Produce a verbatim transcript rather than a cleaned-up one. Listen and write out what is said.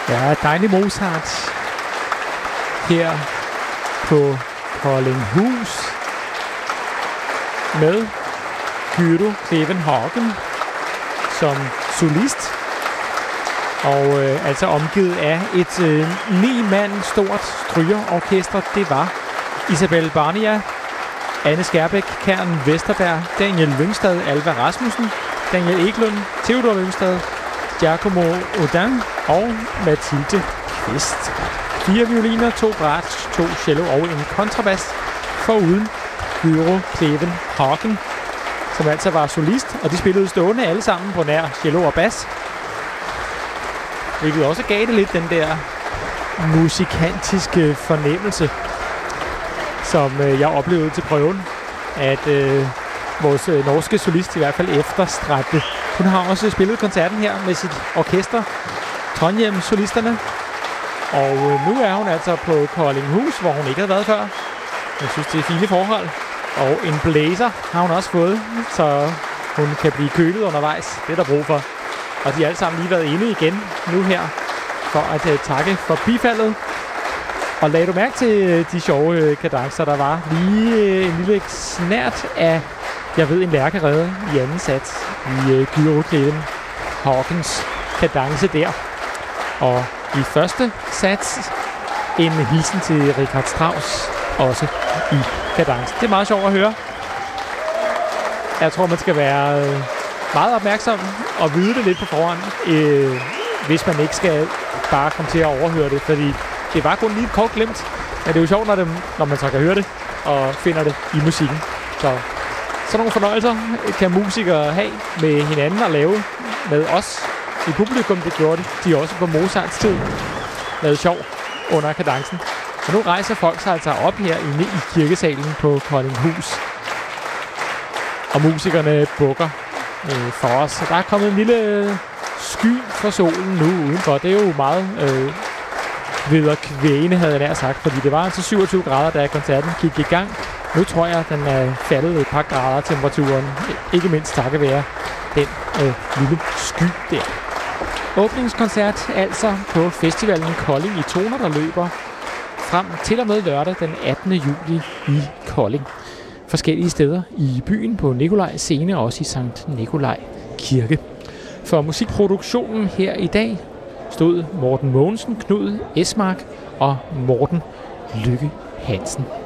Ja, dejlig Mozart her på Koldinghus med Gyro Kleven Hagen som solist. Og øh, altså omgivet af et øh, ni mand stort strygerorkester. Det var Isabel Barnia, Anne Skærbæk, Karen Vesterberg, Daniel Lyngstad, Alva Rasmussen, Daniel Eklund, Theodor Lyngstad, Giacomo Odin og Mathilde Kvist. Fire violiner, to bratsch, to cello og en kontrabas, foruden Gyro Kleven Hagen, som altså var solist, og de spillede stående alle sammen på nær cello og bas. Hvilket også gav det lidt den der musikantiske fornemmelse, som øh, jeg oplevede til prøven, at øh, vores øh, norske solist i hvert fald efterstræbte. Hun har også spillet koncerten her med sit orkester, Trondheim Solisterne. Og øh, nu er hun altså på Koldinghus, hvor hun ikke havde været før. Jeg synes, det er fine forhold. Og en blæser har hun også fået, så hun kan blive kølet undervejs. Det er der brug for. Og de har alle sammen lige været inde igen nu her, for at uh, takke for bifaldet. Og lagde du mærke til uh, de sjove uh, kadencer, der var? Lige uh, en lille snært af, jeg ved, en lærkerede i anden sats i uh, Gyro Kleven Hagens kadence der. Og i første sats en hilsen til Richard Strauss, også i kadence. Det er meget sjovt at høre. Jeg tror, man skal være uh, meget opmærksom og vide det lidt på forhånd, øh, hvis man ikke skal bare komme til at overhøre det, fordi det var kun lige et kort glemt, men det er jo sjovt, når, det, når man så kan høre det og finder det i musikken. Så sådan nogle fornøjelser kan musikere have med hinanden og lave med os i publikum. Det gjorde de, de også på Mozarts tid lavede sjov under kadencen. Og nu rejser folk sig altså op her inde i kirkesalen på Koldinghus, og musikerne bukker øh, for os. Så der er kommet en lille sky for solen nu udenfor. Det er jo meget øh, vederkvægende, havde jeg nær sagt, fordi det var altså syvogtyve grader, da koncerten gik i gang. Nu tror jeg, at den er faldet et par grader temperaturen, ikke mindst takket være den øh, lille sky der. Åbningskoncert altså på festivalen Kolding i Toner, der løber frem til og med lørdag den attende juli i Kolding. Forskellige steder i byen på Nikolaj Scene og også i Sankt Nikolaj Kirke. For musikproduktionen her i dag stod Morten Mogensen, Knud Esmark og Morten Lykke Hansen.